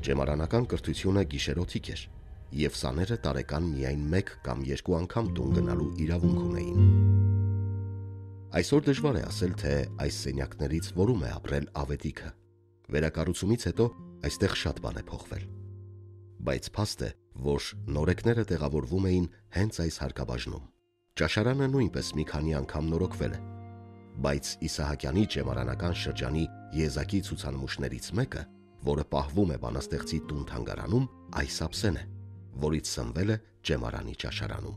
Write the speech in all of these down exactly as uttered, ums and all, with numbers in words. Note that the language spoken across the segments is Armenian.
Ճեմարանական կրթությունը գիշերօթիկ էր, և սաները տարեկան միայն մեկ կամ երկու անգամ տուն գնալու իրավունք ունեին։ Այսօր դժվար է ասել, թե այս սենյակներից որում է ապրել Ավետիքը։ Վերակառուցումից հետո այստեղ շատ բան է փոխվել։ Բայց փաստ է, որ նորեկները տեղավորվում էին հենց այս հարկաբաժնում։ Ճաշարանը նույնպես մի քանի անգամ նորոգվել է, բայց Իսահակյանի ճեմարանական շրջանի եզակի ցուցանմուշներից մեկը, որը պահվում է բանաստեղծի տուն-թանգարանում, այս ափսեն է, որից սնվել է ճեմարանի ճաշարանում։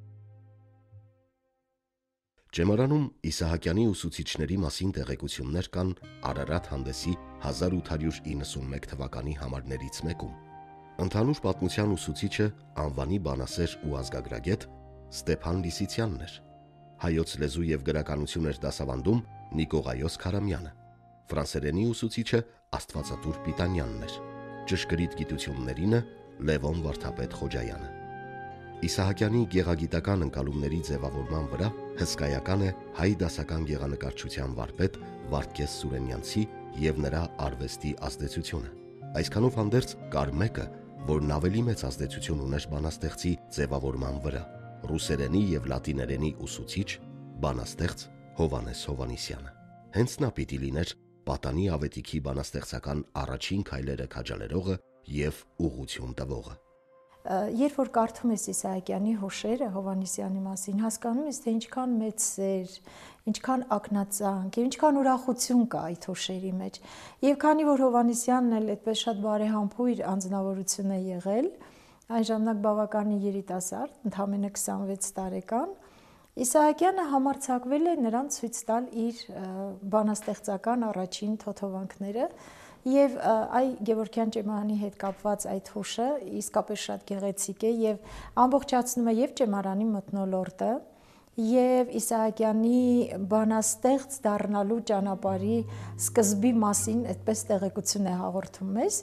Ճեմարանում Իսահակյանի ուսուցիչների մասին տեղեկություններ կան Արարատ հանդեսի հազար ութ հարյուր իննսունմեկ թվականի համարներից մեկում։ Ընդհանուր պատմության ուսուցիչը անվանի բանասեր ու ազգագրագետ Ստեփան Լիսիցյանն էր, հայոց լեզու և գրականություն էր դասավանդում Նիկողայոս Քարամյանը, ֆրանսերենի ուսուցիչը Աստվածատուր Պիտանյանն էր, ճշգրիտ գիտություններինը Լևոն Վարդապետ Խոջայանը։ Իսահակյանի գեղագիտական ընկալումների ձևավորման վրա հսկայական է հայ դասական գեղանկարչության վարպետ Վարդգես Սուրենյանցի և նրա արվեստի ազդեցությունը։ Այսքանով հանդերձ կար մեկը, որն ավելի մեծ ազդեցություն ուներ բանաստեղծի ձևավորման վրա՝ ռուսերենի և լատիներենի ուսուցիչ, բանաստեղծ Հովհաննես Հովհաննիսյանը։ Հենց նա պիտի լիներ պատանի Ավետիքի բանաստեղծական առաջին քայլերը քաջալերողը և ուղղություն տվողը։ Երբ որ կարդում ես Իսահակյանի հուշերը Հովհաննիսյանի մասին, հասկանում ես, թե ինչքան մեծ սեր, ինչքան ակնածանք և ինչքան ուրախություն կա այդ հուշերի մեջ։ Եվ քանի որ Հովհաննիսյանն էլ այդպես շատ բարեհամբույր անձնավորություն է եղել, այն ժամանակ բավականին երիտասարդ, ընդամենը քսանվեց տարեկան, Իսահակյանը համարձակվել է նրան ցույց տալ իր բանաստեղծական առաջին թոթովանքները, և այ Գևորգյան ճեմարանի հետ կապված այդ հուշը իսկապես շատ գեղեցիկ է և ամբողջացնում է և ճեմարանի մթնոլորտը, և Իսահակյանի բանաստեղծ դառնալու ճանապարհի սկզբի մասին այդպես տեղեկություն է հաղորդում մեզ։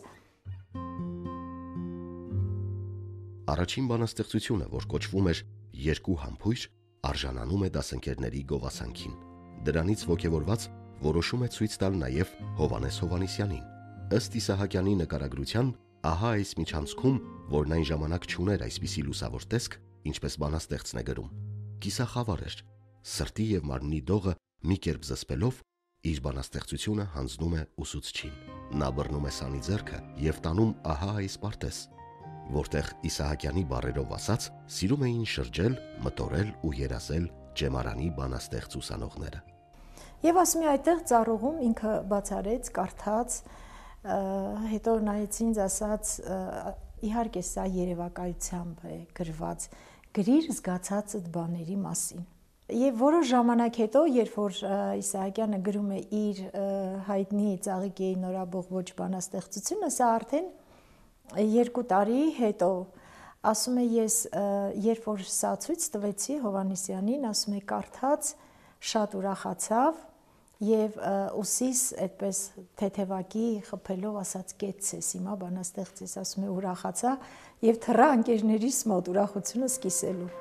Առաջին բանաստեղծությունը, որ կոչվում էր «Երկու համբույր», արժանանում է դասընկերների գովասանքին։ Դրանից ոգևորված որոշում է ցույց տալ նաև Հովհաննես Հովհաննիսյանին։ Ըստ Իսահակյանի նկարագրության, ահա այս միջանցքում, որն այն ժամանակ չուներ այսպիսի լուսավոր տեսք, ինչպես բանաստեղծն է գրում, կիսախավար էր, սրտի և մարմնի դողը մի կերպ զսպելով, իր բանաստեղծությունը հանձնում է ուսուցչին։ Նա բռնում է սանի ձեռքը և տանում ահա այս պարտեզ, որտեղ Իսահակյանի բառերով ասած, սիրում էին շրջել, մտորել ու երազել ճեմարանի բանաստեղծ ուսանողները։ Եվ ասում է այդտեղ ծառուղում ինքը բացարեց, կարդաց, հետո նայեց ինձ, ասաց, իհարկե սա երևակայությամբ է գրված, գրիր զգացածդ բաների մասին։ Եվ որոշ ժամանակ հետո, երբ որ Իսահակյանը գրում է իր հայտնի Ծաղիկի նորաբողբոջ բանաստեղծությունը, սա արդեն երկու տարի հետո, ասում է, ես երբ որ սա ցույց տվեցի Հովհաննիսյանին, ասում է, կարդաց, շատ ուրախացավ և ուսիս այդպես թեթևակի խփելով ասաց, կեցցես, հիմա բանաստեղծ ես, ասում է, ուրախացա և թռա ընկերներիս մոտ ուրախությունս կիսելու։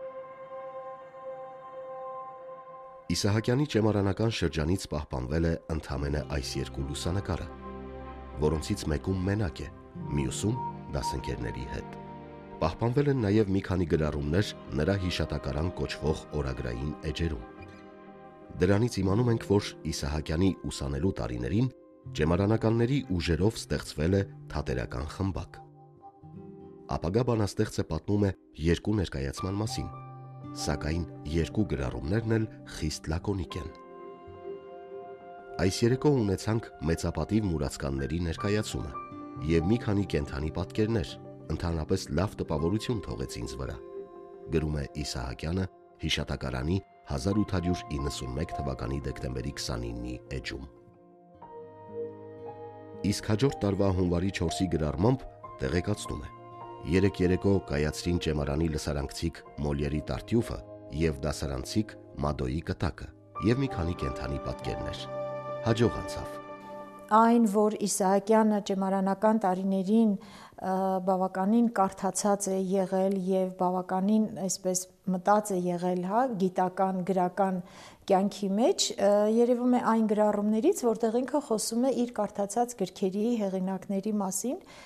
Իսահակյանի ճեմարանական շրջանից պահպանվել է ընդամենը այս երկու լուսանկարը, որոնցից մեկում մենակ է, մյուսում դասընկերների հետ։ Պահպանվել են նաև մի քանի գրառումներ նրա հիշատակարան կոչվող օրագրային էջերում։ Դրանից իմանում ենք, որ Իսահակյանի ուսանելու տարիներին ճեմարանականների ուժերով ստեղծվել է թատերական խմբակ։ Ապագա բանաստեղծը պատմում է երկու ներկայացման մասին, սակայն երկու գրառումներն էլ խիստ լակոնիկ են։ Այս երեկո ունեցանք մեծապատիվ մուրացկանների ներկայացումը և մի քանի կենդանի պատկերներ, ընդհանրապես լավ տպավորություն թողեց ինձ վրա, գրում է Իսահակյանը հիշատակարանի հազար ութ հարյուր իննսունմեկ թվականի դեկտեմբերի քսանինի էջում։ Իսկ հաջորդ տարվա հունվարի չորսի գրառմամբ տեղեկացնում է. երեք երեկո կայացրին ճեմարանի լսարանքցիք Մոլյերի Տարտյուֆը և դասարանցիք Մադոյի կտակը և մի քանի կենդանի պատկերներ։ Հաջող անցավ։ Այն, որ Իսահակյանը ճեմարանական տարիներին բավականին կարդացած է եղել և բավականին այսպես մտած է եղել, հա, գիտական, գրական կյանքի մեջ, երևում է այն գրառումներից, որտեղ ինքը խոսում է իր կարդացած գրքերի հեղինակների մասին